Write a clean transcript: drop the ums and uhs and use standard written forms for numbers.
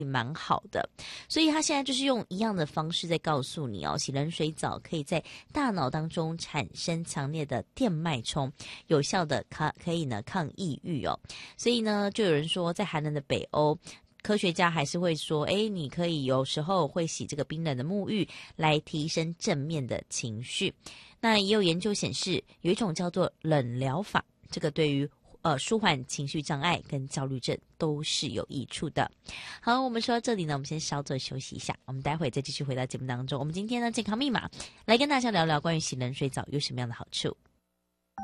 蛮好的，所以他现在就是用一样的方式在告诉你哦，洗冷水澡可以在大脑当中产生强烈的电脉冲，有效的可以呢抗抑郁哦。所以呢，就有人说在寒冷的北欧，科学家还是会说，你可以有时候会洗这个冰冷的沐浴来提升正面的情绪。那也有研究显示，有一种叫做冷疗法，这个对于舒缓情绪障碍跟焦虑症都是有益处的。好，我们说到这里呢，我们先稍作休息一下，我们待会再继续回到节目当中。我们今天呢健康密码来跟大家聊聊关于洗冷水澡有什么样的好处。